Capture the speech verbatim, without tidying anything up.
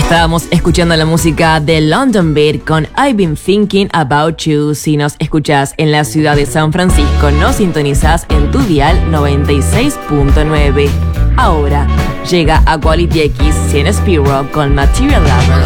Estábamos escuchando la música de London Beat con I've Been Thinking About You. Si nos escuchás en la ciudad de San Francisco, nos sintonizás en tu dial noventa y seis punto nueve. Ahora llega a Quality X Cien Spiro con Material Lover.